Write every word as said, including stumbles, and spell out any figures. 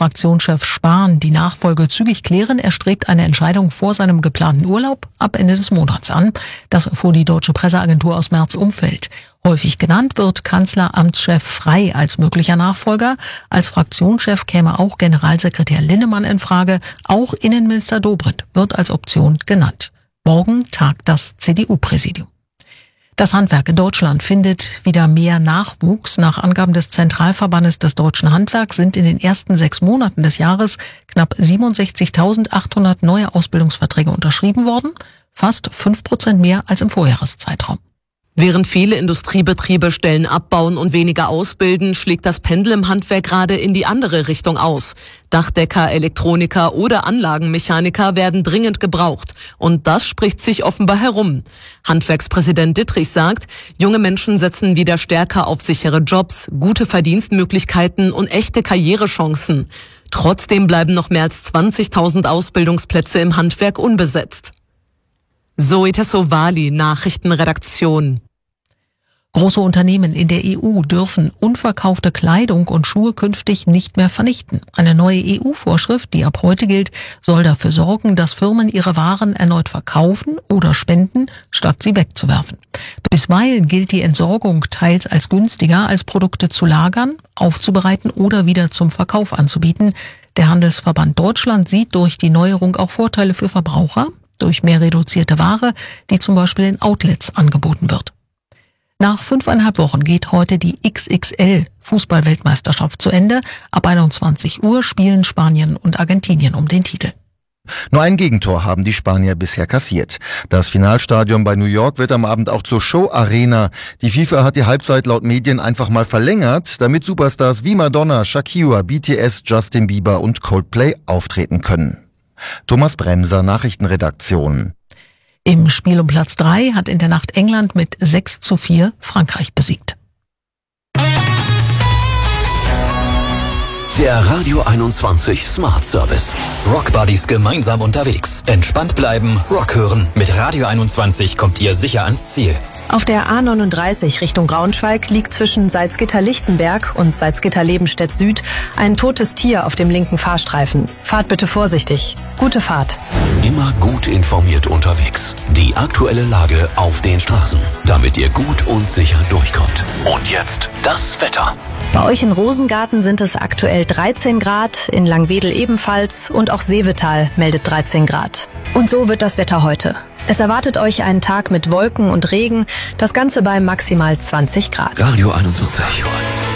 Fraktionschef Spahn die Nachfolge zügig klären. Er strebt eine Entscheidung vor seinem geplanten Urlaub ab Ende des Monats an. Das erfuhr die deutsche Presseagentur aus Merz Umfeld. Häufig genannt wird Kanzleramtschef Frey als möglicher Nachfolger. Als Fraktionschef käme auch Generalsekretär Linnemann in Frage. Auch Innenminister Dobrindt wird als Option genannt. Morgen tagt das C D U-Präsidium. Das Handwerk in Deutschland findet wieder mehr Nachwuchs. Nach Angaben des Zentralverbandes des deutschen Handwerks sind in den ersten sechs Monaten des Jahres knapp siebenundsechzigtausendachthundert neue Ausbildungsverträge unterschrieben worden. Fast fünf Prozent mehr als im Vorjahreszeitraum. Während viele Industriebetriebe Stellen abbauen und weniger ausbilden, schlägt das Pendel im Handwerk gerade in die andere Richtung aus. Dachdecker, Elektroniker oder Anlagenmechaniker werden dringend gebraucht. Und das spricht sich offenbar herum. Handwerkspräsident Dittrich sagt, junge Menschen setzen wieder stärker auf sichere Jobs, gute Verdienstmöglichkeiten und echte Karrierechancen. Trotzdem bleiben noch mehr als zwanzigtausend Ausbildungsplätze im Handwerk unbesetzt. Zoe Tassovali, Nachrichtenredaktion. Große Unternehmen in der E U dürfen unverkaufte Kleidung und Schuhe künftig nicht mehr vernichten. Eine neue E U-Vorschrift, die ab heute gilt, soll dafür sorgen, dass Firmen ihre Waren erneut verkaufen oder spenden, statt sie wegzuwerfen. Bisweilen gilt die Entsorgung teils als günstiger, als Produkte zu lagern, aufzubereiten oder wieder zum Verkauf anzubieten. Der Handelsverband Deutschland sieht durch die Neuerung auch Vorteile für Verbraucher, durch mehr reduzierte Ware, die zum Beispiel in Outlets angeboten wird. Nach fünfeinhalb Wochen geht heute die X X L-Fußball-Weltmeisterschaft zu Ende. Ab einundzwanzig Uhr spielen Spanien und Argentinien um den Titel. Nur ein Gegentor haben die Spanier bisher kassiert. Das Finalstadion bei New York wird am Abend auch zur Show-Arena. Die FIFA hat die Halbzeit laut Medien einfach mal verlängert, damit Superstars wie Madonna, Shakira, B T S, Justin Bieber und Coldplay auftreten können. Thomas Bremser, Nachrichtenredaktion. Im Spiel um Platz drei hat in der Nacht England mit sechs zu vier Frankreich besiegt. Der Radio einundzwanzig Smart Service. Rock Buddies gemeinsam unterwegs. Entspannt bleiben, Rock hören. Mit Radio einundzwanzig kommt ihr sicher ans Ziel. Auf der A neununddreißig Richtung Braunschweig liegt zwischen Salzgitter-Lichtenberg und Salzgitter-Lebenstedt Süd ein totes Tier auf dem linken Fahrstreifen. Fahrt bitte vorsichtig. Gute Fahrt. Immer gut informiert unterwegs. Die aktuelle Lage auf den Straßen, damit ihr gut und sicher durchkommt. Und jetzt das Wetter. Bei euch in Rosengarten sind es aktuell dreizehn Grad, in Langwedel ebenfalls und auch Seevetal meldet dreizehn Grad. Und so wird das Wetter heute. Es erwartet euch einen Tag mit Wolken und Regen, das Ganze bei maximal zwanzig Grad. Radio einundzwanzig.